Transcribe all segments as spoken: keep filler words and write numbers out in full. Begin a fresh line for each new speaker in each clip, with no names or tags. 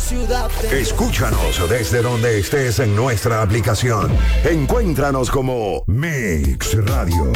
Escúchanos desde donde estés en nuestra aplicación. Encuéntranos como Mix Radio.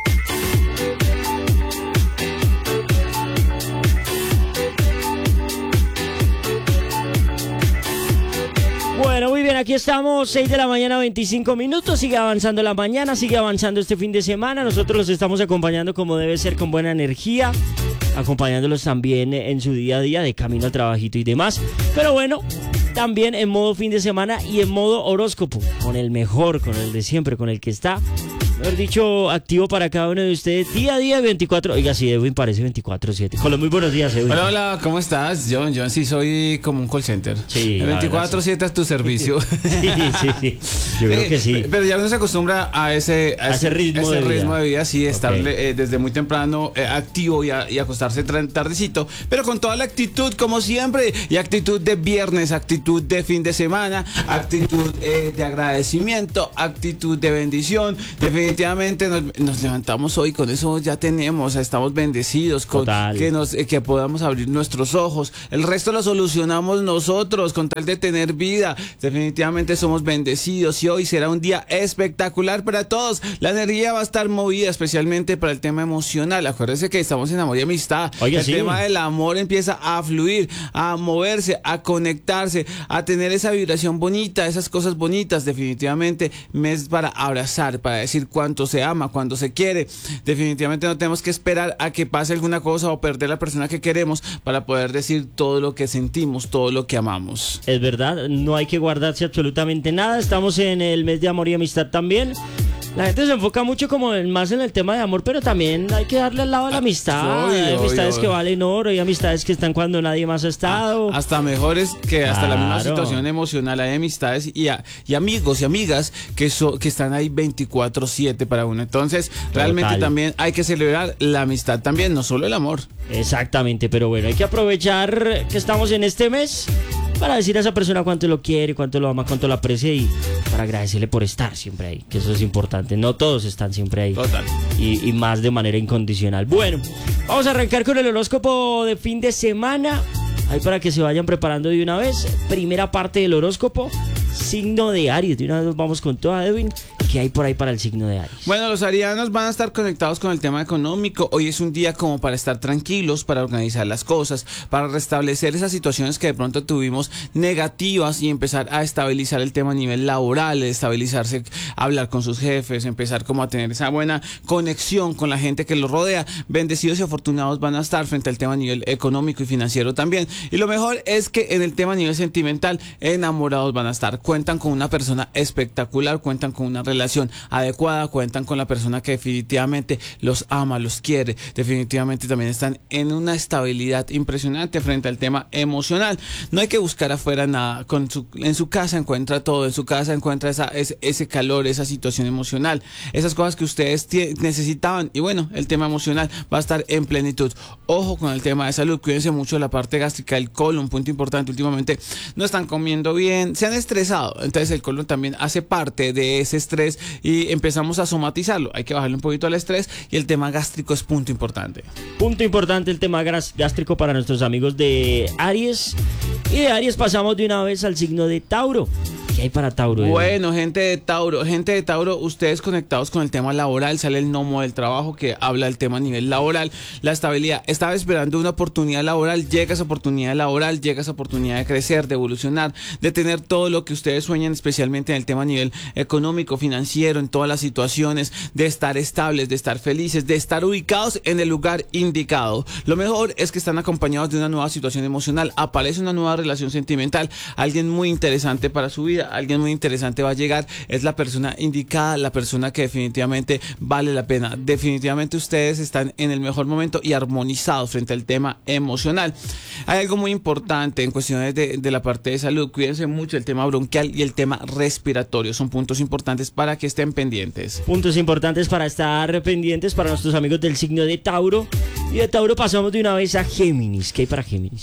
Bueno, muy bien, aquí estamos, seis de la mañana, veinticinco minutos, sigue avanzando la mañana, sigue avanzando este fin de semana, nosotros los estamos acompañando como debe ser, con buena energía, acompañándolos también en su día a día, de camino al trabajito y demás, pero bueno, también en modo fin de semana y en modo horóscopo, con el mejor, con el de siempre, con el que está, mejor dicho, activo para cada uno de ustedes, día a día, veinticuatro, oiga, sí, Edwin parece veinticuatro siete. Hola, muy buenos días, Edwin.
Hola, hola, ¿cómo estás? John, John, sí soy como un call center.
Sí.
veinticuatro siete es tu servicio.
Sí, sí, sí, yo creo que sí.
Pero ya uno se acostumbra a ese, a
a ese ritmo,
ese
de,
ritmo
vida.
de vida, sí, estar
Okay.
eh, desde muy temprano eh, activo y, a, y acostarse tardecito, pero con toda la actitud, como siempre, y actitud de viernes, actitud de fin de semana, actitud eh, de agradecimiento, actitud de bendición. Definitivamente nos, nos levantamos hoy, con eso ya tenemos, estamos bendecidos, con
Total.
que nos eh, que podamos abrir nuestros ojos. El resto lo solucionamos nosotros con tal de tener vida. Definitivamente somos bendecidos y hoy será un día espectacular para todos. La energía va a estar movida, especialmente para el tema emocional. Acuérdense que estamos en amor y amistad.
Oiga,
el
sí.
tema del amor empieza a fluir, a moverse, a conectarse, a tener esa vibración bonita, esas cosas bonitas. Definitivamente es para abrazar, para decir cuánto se ama, cuánto se quiere. Definitivamente no tenemos que esperar a que pase alguna cosa o perder la persona que queremos para poder decir todo lo que sentimos, todo lo que amamos.
Es verdad, no hay que guardarse absolutamente nada. Estamos en el mes de amor y amistad también. La gente se enfoca mucho como en, más en el tema de amor, pero también hay que darle al lado a la amistad.
Obvio,
Hay amistades
obvio.
que valen oro, hay amistades que están cuando nadie más ha estado.
Hasta mejores que hasta la misma
Claro.
situación emocional. Hay amistades y, a- y amigos y amigas que, so- que están ahí veinticuatro siete para uno. Entonces, realmente
Total.
también hay que celebrar la amistad también, no solo el amor.
Exactamente, pero bueno, hay que aprovechar que estamos en este mes para decir a esa persona cuánto lo quiere, cuánto lo ama, cuánto lo aprecia y para agradecerle por estar siempre ahí, que eso es importante. No todos están siempre ahí.
Total.
Y, y más de manera incondicional. Bueno, vamos a arrancar con el horóscopo de fin de semana. Ahí para que se vayan preparando de una vez. Primera parte del horóscopo, signo de Aries. De una vez nos vamos con toda, Edwin. ¿Qué hay por ahí para el signo de Aries?
Bueno, los arianos van a estar conectados con el tema económico. Hoy es un día como para estar tranquilos, para organizar las cosas, para restablecer esas situaciones que de pronto tuvimos negativas y empezar a estabilizar el tema a nivel laboral, estabilizarse, hablar con sus jefes, empezar como a tener esa buena conexión con la gente que los rodea. Bendecidos y afortunados van a estar frente al tema a nivel económico y financiero también. Y lo mejor es que en el tema a nivel sentimental, enamorados van a estar. Cuentan con una persona espectacular, cuentan con una relación adecuada, cuentan con la persona que definitivamente los ama, los quiere. Definitivamente también están en una estabilidad impresionante frente al tema emocional. No hay que buscar afuera nada. Con su, en su casa encuentra todo, en su casa encuentra esa, ese, ese calor, esa situación emocional, esas cosas que ustedes tie- necesitaban. Y bueno, el tema emocional va a estar en plenitud. Ojo con el tema de salud, cuídense mucho de la parte gástrica, el colon, punto importante. Últimamente no están comiendo bien, se han estresado, entonces el colon también hace parte de ese estrés y empezamos a somatizarlo. Hay que bajarle un poquito al estrés y el tema gástrico es punto importante.
Punto importante el tema gras- gástrico para nuestros amigos de Aries. Y de Aries pasamos de una vez al signo de Tauro. ¿Qué hay para Tauro? Edwin?
Bueno, gente de Tauro, gente de Tauro, ustedes conectados con el tema laboral, sale el gnomo del trabajo que habla del tema a nivel laboral, la estabilidad. Estaba esperando una oportunidad laboral, llega esa oportunidad laboral, llega esa oportunidad de crecer, de evolucionar, de tener todo lo que ustedes sueñan, especialmente en el tema a nivel económico, financiero, en todas las situaciones, de estar estables, de estar felices, de estar ubicados en el lugar indicado. Lo mejor es que están acompañados de una nueva situación emocional, aparece una nueva relación sentimental, alguien muy interesante para su vida, alguien muy interesante va a llegar, es la persona indicada, la persona que definitivamente vale la pena. Definitivamente ustedes están en el mejor momento y armonizados frente al tema emocional. Hay algo muy importante en cuestiones de, de la parte de salud, cuídense mucho el tema bronquial y el tema respiratorio, son puntos importantes para que estén pendientes.
Puntos importantes para estar pendientes para nuestros amigos del signo de Tauro. Y de Tauro pasamos de una vez a Géminis. ¿Qué hay para Géminis?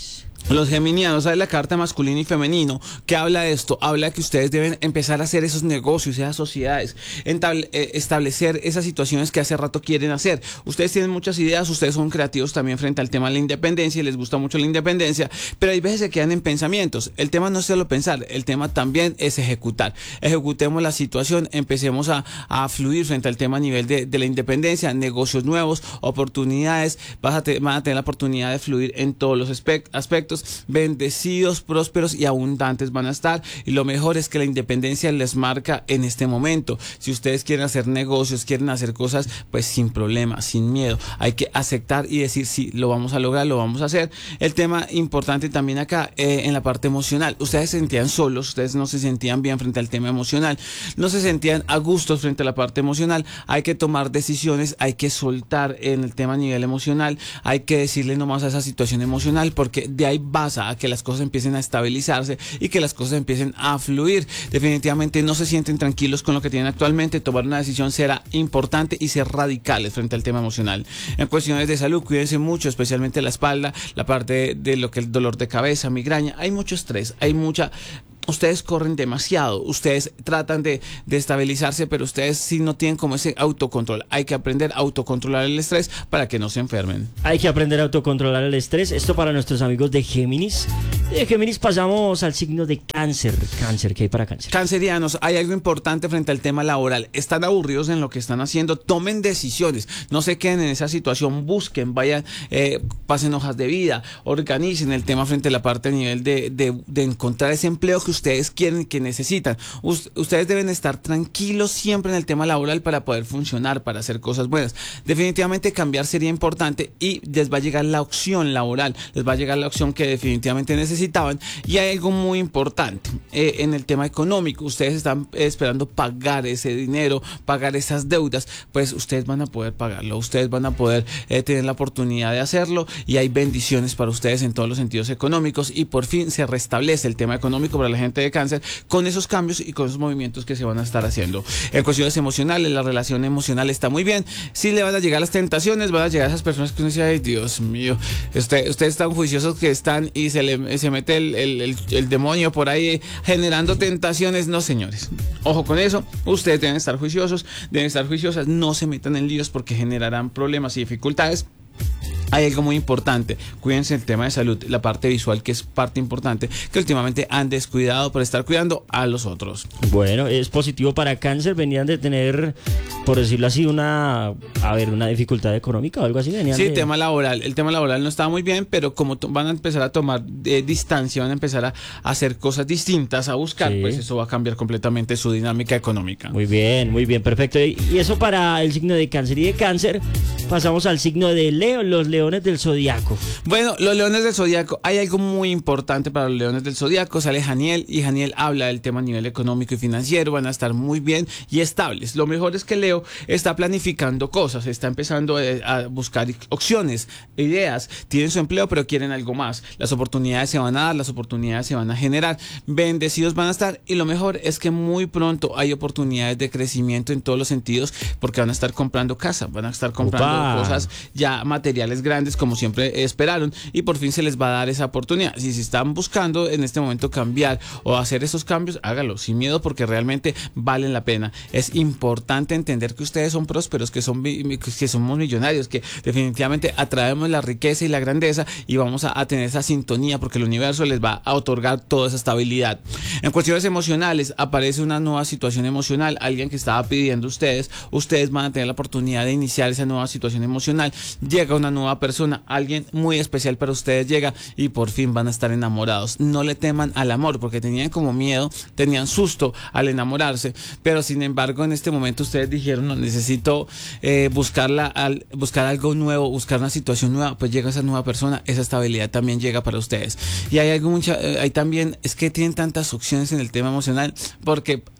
Los geminianos, ¿sabes? La carta masculino y femenino, ¿qué habla de esto? Habla que ustedes deben empezar a hacer esos negocios, esas sociedades, entable, eh, establecer esas situaciones que hace rato quieren hacer. Ustedes tienen muchas ideas, ustedes son creativos también frente al tema de la independencia y les gusta mucho la independencia, pero hay veces se quedan en pensamientos. El tema no es solo pensar, el tema también es ejecutar. Ejecutemos la situación, empecemos a, a fluir frente al tema a nivel de, de la independencia, negocios nuevos, oportunidades, vas a te, van a tener la oportunidad de fluir en todos los aspectos. Bendecidos, prósperos y abundantes van a estar, y lo mejor es que la independencia les marca en este momento. Si ustedes quieren hacer negocios, quieren hacer cosas, pues sin problema, sin miedo, hay que aceptar y decir sí, lo vamos a lograr, lo vamos a hacer. El tema importante también acá eh, en la parte emocional, ustedes se sentían solos, ustedes no se sentían bien frente al tema emocional, no se sentían a gusto frente a la parte emocional. Hay que tomar decisiones, hay que soltar en el tema a nivel emocional, hay que decirle nomás a esa situación emocional, porque de ahí pasa a que las cosas empiecen a estabilizarse y que las cosas empiecen a fluir. Definitivamente no se sienten tranquilos con lo que tienen actualmente. Tomar una decisión será importante y ser radicales frente al tema emocional. En cuestiones de salud, cuídense mucho, especialmente la espalda, la parte de, de lo que es el dolor de cabeza, migraña. Hay mucho estrés, hay mucha... Ustedes corren demasiado, ustedes tratan de, de estabilizarse, pero ustedes sí no tienen como ese autocontrol. Hay que aprender a autocontrolar el estrés para que no se enfermen.
Hay que aprender a autocontrolar el estrés. Esto para nuestros amigos de Géminis. De Géminis pasamos al signo de Cáncer. Cáncer, ¿qué hay para Cáncer?
Cancerianos, hay algo importante frente al tema laboral. Están aburridos en lo que están haciendo. Tomen decisiones. No se queden en esa situación. Busquen, vayan, eh, pasen hojas de vida. Organicen el tema frente a la parte a nivel de, de, de encontrar ese empleo que ustedes quieren y que necesitan. Us- ustedes deben estar tranquilos siempre en el tema laboral para poder funcionar, para hacer cosas buenas. Definitivamente cambiar sería importante y les va a llegar la opción laboral, les va a llegar la opción que definitivamente necesitaban. Y hay algo muy importante eh, en el tema económico. Ustedes están esperando pagar ese dinero, pagar esas deudas, pues ustedes van a poder pagarlo, ustedes van a poder eh, tener la oportunidad de hacerlo, y hay bendiciones para ustedes en todos los sentidos económicos, y por fin se restablece el tema económico para la gente de Cáncer con esos cambios y con esos movimientos que se van a estar haciendo. En cuestiones emocionales, la relación emocional está muy bien. Sí le van a llegar las tentaciones, van a llegar esas personas que uno dice, ay Dios mío, usted, ustedes están juiciosos que están y se le se mete el, el, el, el demonio por ahí generando tentaciones. No, señores, ojo con eso. Ustedes deben estar juiciosos, deben estar juiciosas, no se metan en líos porque generarán problemas y dificultades. Hay algo muy importante, cuídense el tema de salud, la parte visual, que es parte importante, que últimamente han descuidado por estar cuidando a los otros.
Bueno, es positivo para Cáncer. Venían de tener, por decirlo así, una, a ver, una dificultad económica o algo así. Venían
sí,
de...
tema laboral, el tema laboral no estaba muy bien, pero como van a empezar a tomar eh, distancia, van a empezar a, a hacer cosas distintas, a buscar, sí, pues eso va a cambiar completamente su dinámica económica.
Muy bien, muy bien, perfecto. Y, y eso para el signo de Cáncer. Y de Cáncer pasamos al signo de Leo, los leones del zodiaco.
Bueno, los leones del zodiaco, hay algo muy importante para los leones del zodiaco. Sale Janiel y Janiel habla del tema a nivel económico y financiero. Van a estar muy bien y estables. Lo mejor es que Leo está planificando cosas, está empezando a buscar opciones, ideas. Tienen su empleo, pero quieren algo más. Las oportunidades se van a dar, las oportunidades se van a generar. Bendecidos van a estar, y lo mejor es que muy pronto hay oportunidades de crecimiento en todos los sentidos, porque van a estar comprando casa, van a estar comprando
Opa.
cosas ya materiales grandes como siempre esperaron, y por fin se les va a dar esa oportunidad. Si se están buscando en este momento cambiar o hacer esos cambios, hágalo sin miedo, porque realmente valen la pena. Es importante entender que ustedes son prósperos, que son que somos millonarios, que definitivamente atraemos la riqueza y la grandeza, y vamos a, a tener esa sintonía, porque el universo les va a otorgar toda esa estabilidad. En cuestiones emocionales, aparece una nueva situación emocional, alguien que estaba pidiendo ustedes, ustedes van a tener la oportunidad de iniciar esa nueva situación emocional. Llega una nueva persona, alguien muy especial para ustedes llega, y por fin van a estar enamorados. No le teman al amor, porque tenían como miedo, tenían susto al enamorarse, pero sin embargo en este momento ustedes dijeron, no, necesito eh, buscarla, al, buscar algo nuevo, buscar una situación nueva. Pues llega esa nueva persona, esa estabilidad también llega para ustedes. Y hay algo mucha, eh, hay también, es que tienen tantas opciones en el tema emocional, porque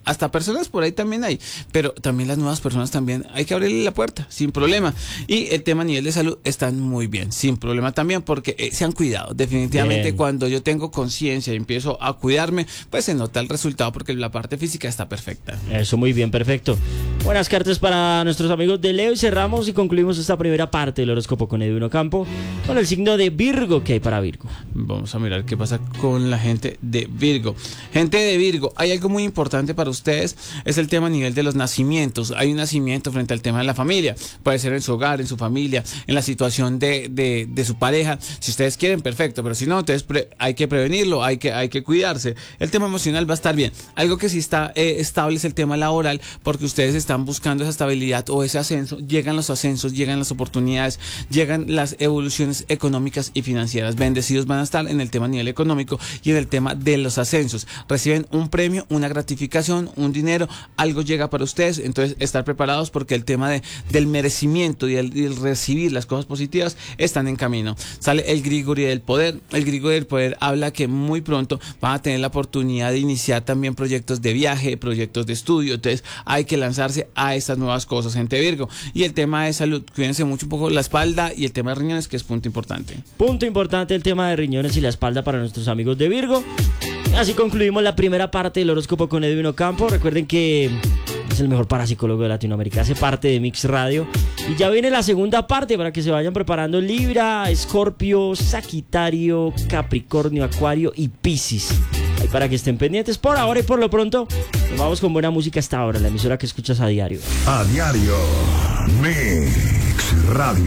hasta personas por ahí también hay, pero también las nuevas personas también hay que abrirle la puerta, sin problema. Y el tema a nivel de salud están muy bien, sin problema también, porque eh, se han cuidado. Definitivamente bien. Cuando yo tengo conciencia y empiezo a cuidarme, pues se nota el resultado, porque la parte física está perfecta.
Eso, muy bien, perfecto. Buenas cartas para nuestros amigos de Leo y cerramos y concluimos esta primera parte del horóscopo con Edwin Ocampo con el signo de Virgo. ¿Qué hay para Virgo?
Vamos a mirar qué pasa con la gente de Virgo. Gente de Virgo, hay algo muy importante para ustedes, es el tema a nivel de los nacimientos. Hay un nacimiento frente al tema de la familia, puede ser en su hogar, en su familia, en la situación de, de, de su pareja. Si ustedes quieren, perfecto, pero si no, entonces pre- hay que prevenirlo, hay que, hay que cuidarse. El tema emocional va a estar bien. Algo que sí está eh, estable es el tema laboral, porque ustedes están buscando esa estabilidad o ese ascenso. Llegan los ascensos, llegan las oportunidades, llegan las evoluciones económicas y financieras. Bendecidos van a estar en el tema a nivel económico y en el tema de los ascensos. Reciben un premio, una gratificación, un dinero, algo llega para ustedes. Entonces, estar preparados, porque el tema de, del merecimiento y el, y el recibir las cosas positivas están en camino. Sale el Grigori del poder. El Grigori del poder habla que muy pronto van a tener la oportunidad de iniciar también proyectos de viaje, proyectos de estudio. Entonces, hay que lanzarse a estas nuevas cosas, gente Virgo. Y el tema de salud, cuídense mucho un poco la espalda y el tema de riñones, que es punto importante.
Punto importante el tema de riñones y la espalda para nuestros amigos de Virgo. Así concluimos la primera parte del horóscopo con Edwin Ocampo. Recuerden que es el mejor parapsicólogo de Latinoamérica, hace parte de Mix Radio. Y ya viene la segunda parte para que se vayan preparando: Libra, Escorpio, Sagitario, Capricornio, Acuario y Piscis. Ahí para que estén pendientes. Por ahora y por lo pronto, nos vamos con buena música hasta ahora, la emisora que escuchas a diario.
A diario, Mix Radio.